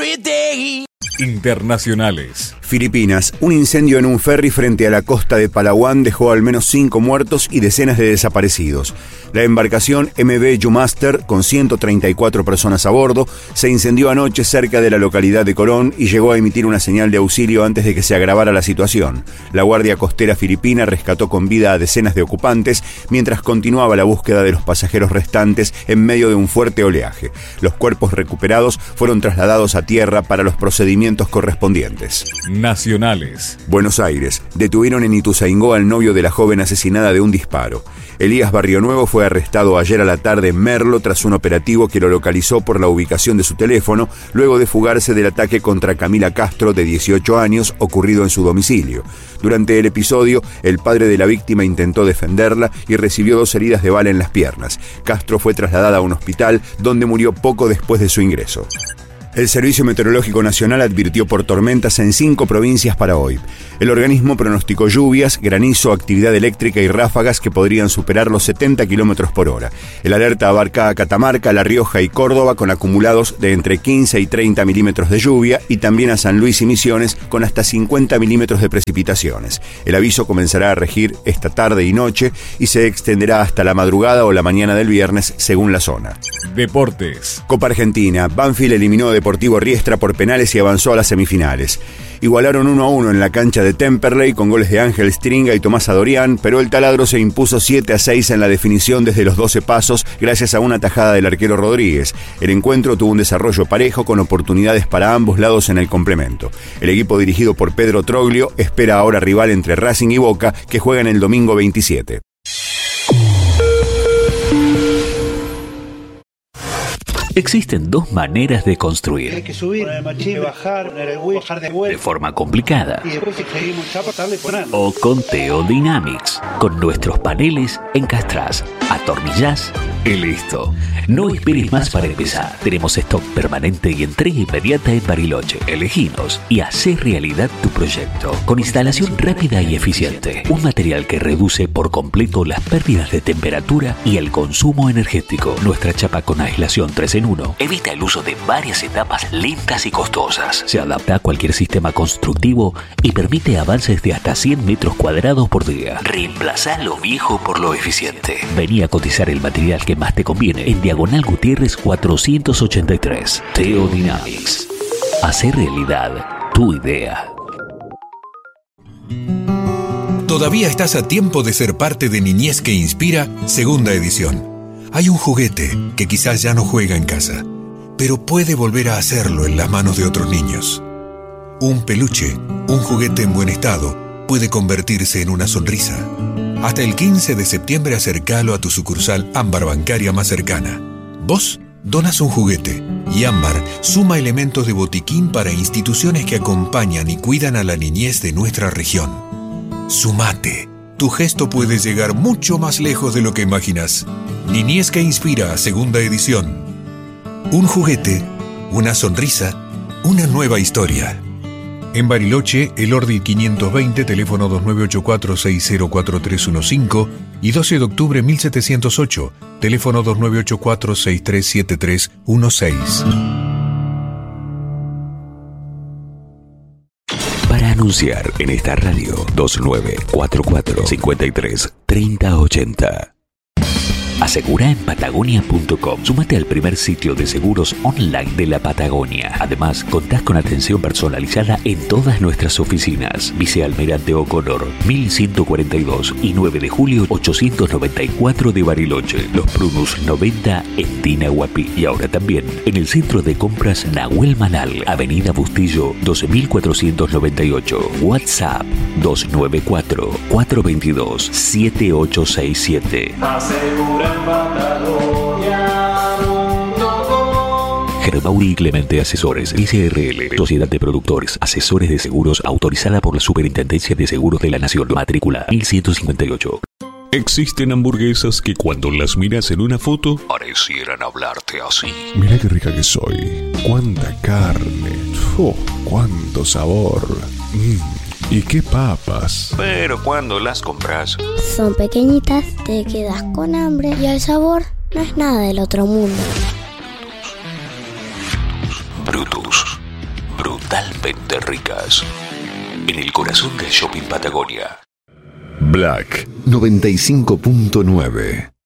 every day. Internacionales. Filipinas. Un incendio en un ferry frente a la costa de Palawan dejó al menos 5 muertos y decenas de desaparecidos. La embarcación MV Jumaster, con 134 personas a bordo, se incendió anoche cerca de la localidad de Coron y llegó a emitir una señal de auxilio antes de que se agravara la situación. La Guardia Costera filipina rescató con vida a decenas de ocupantes mientras continuaba la búsqueda de los pasajeros restantes en medio de un fuerte oleaje. Los cuerpos recuperados fueron trasladados a tierra para los procedimientos correspondientes. Nacionales. Buenos Aires. Detuvieron en Ituzaingó al novio de la joven asesinada de un disparo. Elías Barrionuevo fue arrestado ayer a la tarde en Merlo tras un operativo que lo localizó por la ubicación de su teléfono, luego de fugarse del ataque contra Camila Castro, de 18 años, ocurrido en su domicilio. Durante el episodio, el padre de la víctima intentó defenderla y recibió 2 heridas de bala en las piernas. Castro fue trasladada a un hospital, donde murió poco después de su ingreso. El Servicio Meteorológico Nacional advirtió por tormentas en 5 provincias para hoy. El organismo pronosticó lluvias, granizo, actividad eléctrica y ráfagas que podrían superar los 70 km por hora. El alerta abarca a Catamarca, La Rioja y Córdoba con acumulados de entre 15 y 30 milímetros de lluvia, y también a San Luis y Misiones con hasta 50 milímetros de precipitaciones. El aviso comenzará a regir esta tarde y noche y se extenderá hasta la madrugada o la mañana del viernes según la zona. Deportes. Copa Argentina. Banfield eliminó a Deportivo Riestra por penales y avanzó a las semifinales. Igualaron 1-1 en la cancha de Temperley con goles de Ángel Stringa y Tomás Adorián, pero el taladro se impuso 7-6 en la definición desde los 12 pasos gracias a una tajada del arquero Rodríguez. El encuentro tuvo un desarrollo parejo con oportunidades para ambos lados en el complemento. El equipo dirigido por Pedro Troglio espera ahora rival entre Racing y Boca, que juegan el domingo 27. Existen 2 maneras de construir. Hay que subir, bajar de vuelta. De forma complicada. Y después seguimos chapa, o con Teodynamics. Con nuestros paneles encastrás, atornillás y listo. No esperes más para empezar. Tenemos stock permanente y entrega inmediata en Bariloche. Eleginos y hacé realidad tu proyecto. Con instalación rápida y eficiente. Un material que reduce por completo las pérdidas de temperatura y el consumo energético. Nuestra chapa con aislación 3-en-1 evita el uso de varias etapas lentas y costosas. Se adapta a cualquier sistema constructivo y permite avances de hasta 100 metros cuadrados por día. Reemplazá lo viejo por lo eficiente. Vení a cotizar el material que más te conviene en Diagonal Gutiérrez 483. Teodynamics. Hacer realidad tu idea. Todavía estás a tiempo de ser parte de Niñez que Inspira, segunda edición. Hay un juguete que quizás ya no juega en casa, pero puede volver a hacerlo en las manos de otros niños. Un peluche, un juguete en buen estado, puede convertirse en una sonrisa. Hasta el 15 de septiembre acércalo a tu sucursal Ámbar bancaria más cercana. Vos donas un juguete y Ámbar suma elementos de botiquín para instituciones que acompañan y cuidan a la niñez de nuestra región. Sumate. Tu gesto puede llegar mucho más lejos de lo que imaginas. Niñez que Inspira, segunda edición. Un juguete, una sonrisa, una nueva historia. En Bariloche, El Ordi 520, teléfono 2984-604315 y 12 de octubre 1708, teléfono 2984-637316. Para anunciar en esta radio, 2944-53-3080. Asegura en Patagonia.com. Súmate al primer sitio de seguros online de la Patagonia. Además, contás con atención personalizada en todas nuestras oficinas. Vice Almirante O'Connor, 1142 y 9 de julio 894 de Bariloche. Los Prunus 90 en Tinahuapi. Y ahora también en el centro de compras Nahuel Manal, Avenida Bustillo 12498. WhatsApp 294-422-7867. Asegura en Patagonia.com. Germauri y Clemente Asesores, SRL, Sociedad de Productores, Asesores de Seguros, autorizada por la Superintendencia de Seguros de la Nación, matrícula 1158. Existen hamburguesas que cuando las miras en una foto parecieran hablarte así. Mira qué rica que soy. Cuánta carne. Cuánto sabor. ¿Y qué papas? Pero cuando las compras, son pequeñitas, te quedas con hambre y el sabor no es nada del otro mundo. Brutus. brutalmente ricas. En el corazón del Shopping Patagonia. Black 95.9.